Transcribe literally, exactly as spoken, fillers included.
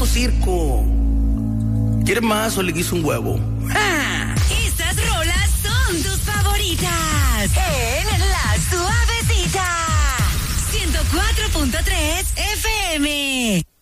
tu circo. ¿Quieres más o le quiso un huevo? ¡Ja! Estas rolas son tus favoritas en La Suavecita ciento cuatro punto tres F M.